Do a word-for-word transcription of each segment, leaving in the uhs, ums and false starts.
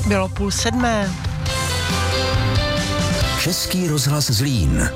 Bylo půl sedmé. Český rozhlas Zlín.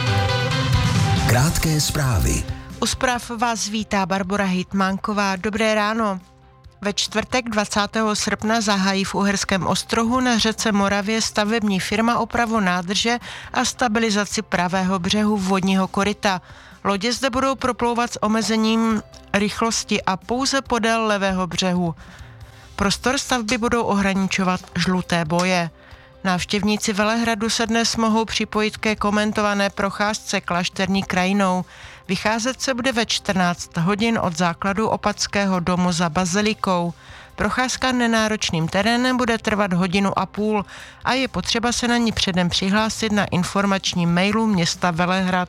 Krátké zprávy. U zpráv vás vítá Barbora Hejtmánková. Dobré ráno. Ve čtvrtek dvacátého srpna zahájí v Uherském Ostrohu na řece Moravě stavební firma opravu nádrže a stabilizaci pravého břehu vodního koryta. Lodě zde budou proplouvat s omezením rychlosti a pouze podél levého břehu. Prostor stavby budou ohraničovat žluté boje. Návštěvníci Velehradu se dnes mohou připojit ke komentované procházce klášterní krajinou. Vycházet se bude ve čtrnáct hodin od základu Opatského domu za bazilikou. Procházka nenáročným terénem bude trvat hodinu a půl a je potřeba se na ní předem přihlásit na informačním mailu města Velehrad.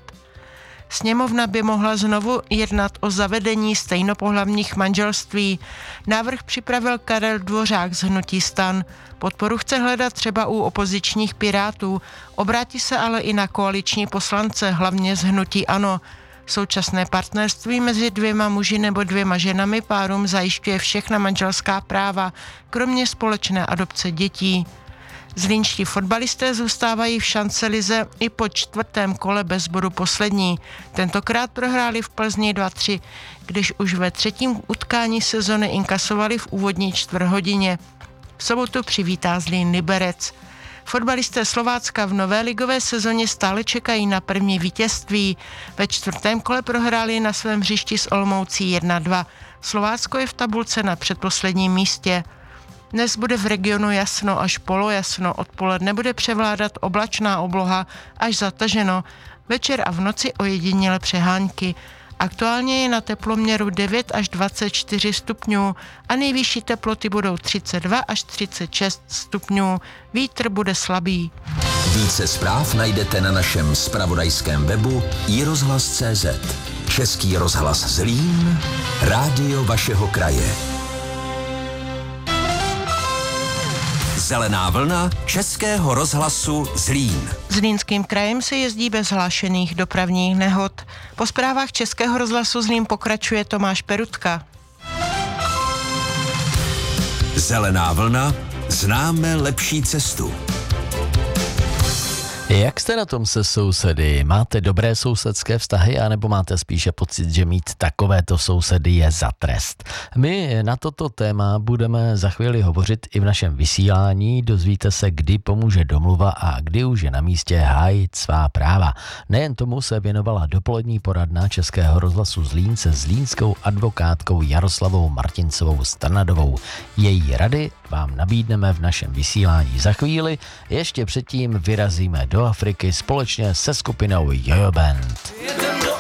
Sněmovna by mohla znovu jednat o zavedení stejnopohlavních manželství. Návrh připravil Karel Dvořák z hnutí STAN. Podporu chce hledat třeba u opozičních Pirátů. Obrátí se ale i na koaliční poslance, hlavně z hnutí ANO. Současné partnerství mezi dvěma muži nebo dvěma ženami párům zajišťuje všechna manželská práva, kromě společné adopce dětí. Zlínští fotbalisté zůstávají v šancelize i po čtvrtém kole bez bodu poslední. Tentokrát prohráli v Plzni dva tři, když už ve třetím utkání sezony inkasovali v úvodní čtvrthodině. V sobotu přivítá Zlín Liberec. Fotbalisté Slovácka v nové ligové sezóně stále čekají na první vítězství. Ve čtvrtém kole prohráli na svém hřišti s Olomoucí jedna dva. Slovácko je v tabulce na předposledním místě. Dnes bude v regionu jasno až polojasno, odpoledne bude převládat oblačná obloha až zataženo, večer a v noci ojediněle přehánky. Aktuálně je na teploměru devět až dvacet čtyři stupňů a nejvyšší teploty budou třicet dva až třicet šest stupňů. Vítr bude slabý. Více zpráv najdete na našem zpravodajském webu i rozhlas tečka cé zet. Český rozhlas Zlín, rádio vašeho kraje. Zelená vlna Českého rozhlasu Zlín. Zlínským krajem se jezdí bez hlášených dopravních nehod. Po zprávách Českého rozhlasu Zlín pokračuje Tomáš Perutka. Zelená vlna, známe lepší cestu. Jak jste na tom se sousedy? Máte dobré sousedské vztahy, anebo máte spíše pocit, že mít takovéto sousedy je za trest? My na toto téma budeme za chvíli hovořit i v našem vysílání. Dozvíte se, kdy pomůže domluva a kdy už je na místě hájit svá práva. Nejen tomu se věnovala dopolední poradna Českého rozhlasu Zlín se zlínskou advokátkou Jaroslavou Martincovou Strnadovou. Její rady vám nabídneme v našem vysílání za chvíli. Ještě předtím vyrazíme do Afriky společně se skupinou Jojo Band.